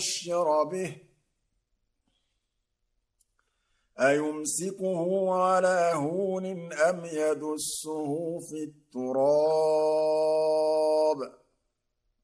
بشر به أيمسكه على هون أم يدسه في التراب